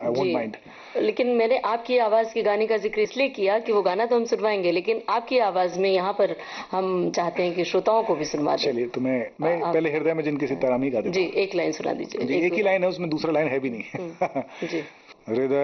I won't mind. लेकिन मैंने आपकी आवाज के गाने का जिक्र इसलिए किया कि वो गाना तो हम सुनवाएंगे, लेकिन आपकी आवाज में यहाँ पर हम चाहते हैं कि श्रोताओं को भी सुनवा दें। चलिए, तो मैं पहले हृदय में जिनकी सीताराम ही गा देता हूँ। जी, एक लाइन सुना दीजिए। एक ही लाइन है, उसमें दूसरा लाइन है भी नहीं। जी। हृदय